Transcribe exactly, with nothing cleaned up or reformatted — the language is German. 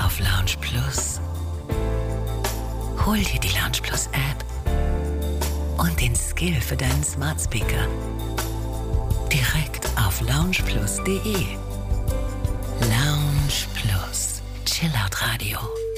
auf Lounge Plus. Hol dir die Lounge Plus App und den Skill für deinen Smart Speaker. Direkt auf lounge plus punkt de. Lounge Plus. Chillout Radio.